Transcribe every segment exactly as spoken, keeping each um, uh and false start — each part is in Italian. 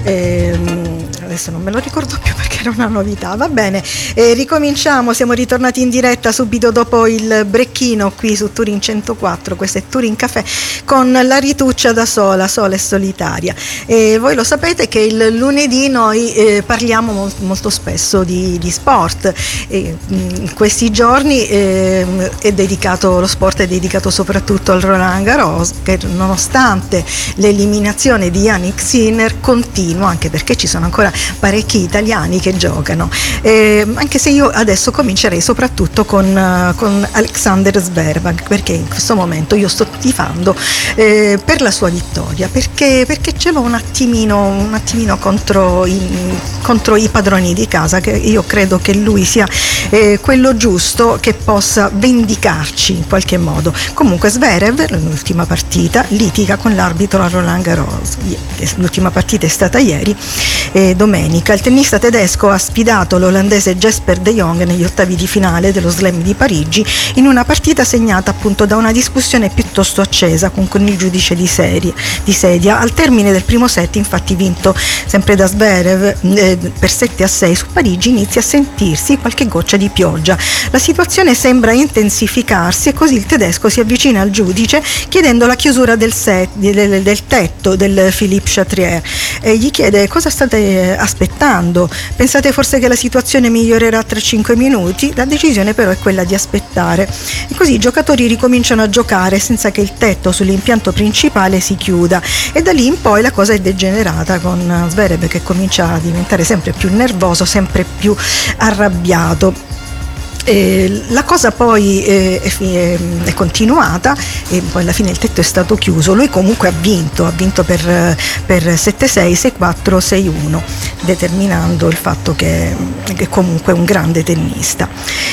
ehm, adesso non me lo ricordo più perché era una novità. Va bene, eh, ricominciamo, siamo ritornati in diretta subito dopo il brecchino qui su Turin centoquattro. Questo è Turin Café con la Rituccia da sola, sola e solitaria. E voi lo sapete che il lunedì noi eh, parliamo mo- molto spesso di, di sport, e in questi giorni eh, è dedicato, lo sport è dedicato soprattutto al Roland Garros, che nonostante l'eliminazione di Jannik Sinner continua, anche perché ci sono ancora parecchi italiani che giocano, eh, anche se io adesso comincerei soprattutto con, uh, con Alexander Zverev, perché in questo momento io sto tifando eh, per la sua vittoria, perché, perché ce l'ho un attimino, un attimino contro i, contro i padroni di casa, che io credo che lui sia eh, quello giusto che possa vendicarci in qualche modo. Comunque Zverev, l'ultima partita, litiga con l'arbitro a Roland Garros. L'ultima partita è stata ieri, eh, domenica. Il tennista tedesco ha sfidato l'olandese Jesper de Jong negli ottavi di finale dello Slam di Parigi, in una partita segnata appunto da una discussione piuttosto accesa con, con il giudice di, serie, di sedia. Al termine del primo set, infatti vinto sempre da Zverev eh, per sette a sei, su Parigi inizia a sentirsi qualche goccia di pioggia. La situazione sembra intensificarsi e così il tedesco si avvicina al giudice chiedendo la chiusura del, set, del, del tetto del Philippe Chatrier e gli chiede: cosa state aspettando? Pensate forse che la situazione migliorerà tra cinque minuti? La decisione però è quella di aspettare, e così i giocatori ricominciano a giocare senza che il tetto sull'impianto principale si chiuda, e da lì in poi la cosa è degenerata, con Zverev che comincia a diventare sempre più nervoso, sempre più arrabbiato. Eh, la cosa poi eh, è, è continuata e poi alla fine il tetto è stato chiuso. Lui comunque ha vinto, ha vinto per, per sette sei, sei quattro, sei uno, determinando il fatto che, che comunque è un grande tennista.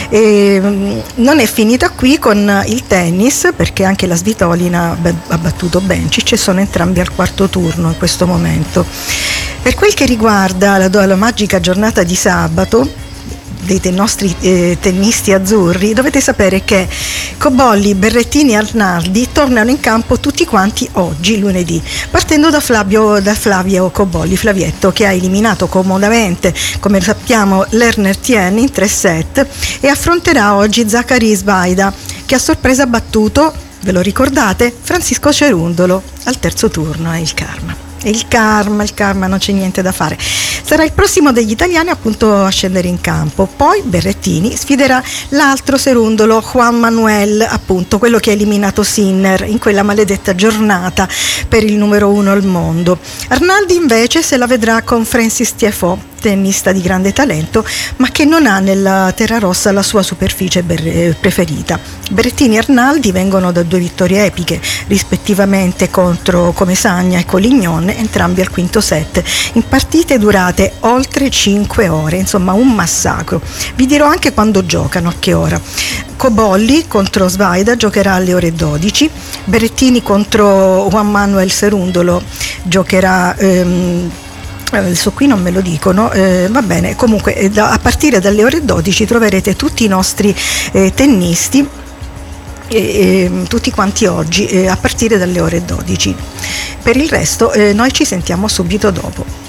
E non è finita qui con il tennis, perché anche la Svitolina ha battuto Bencic e sono entrambi al quarto turno in questo momento. Per quel che riguarda la, la magica giornata di sabato dei te- nostri eh, tennisti azzurri, dovete sapere che Cobolli, Berrettini e Arnaldi tornano in campo tutti quanti oggi, lunedì, partendo da Flavio, da Flavio Cobolli, Flavietto, che ha eliminato comodamente, come sappiamo, Lerner Tien in tre set, e affronterà oggi Zaccarie Svaida, che a sorpresa ha battuto, ve lo ricordate, Francisco Cerundolo al terzo turno. È il karma. E il karma, il karma, non c'è niente da fare. Sarà il prossimo degli italiani appunto a scendere in campo. Poi Berrettini sfiderà l'altro serundolo, Juan Manuel, appunto quello che ha eliminato Sinner in quella maledetta giornata per il numero uno al mondo. Arnaldi invece se la vedrà con Francis Tiafoe, tennista di grande talento, ma che non ha nella terra rossa la sua superficie ber- preferita. Berrettini e Arnaldi vengono da due vittorie epiche, rispettivamente contro Comesagna e Collignon, entrambi al quinto set, in partite durate oltre cinque ore, insomma un massacro. Vi dirò anche quando giocano, a che ora. Cobolli contro Svaida giocherà alle ore dodici, Berrettini contro Juan Manuel Cerundolo giocherà ehm, adesso qui non me lo dicono, eh, va bene, comunque eh, da, a partire dalle ore dodici troverete tutti i nostri eh, tennisti, eh, eh, tutti quanti oggi, eh, a partire dalle ore dodici. Per il resto eh, noi ci sentiamo subito dopo.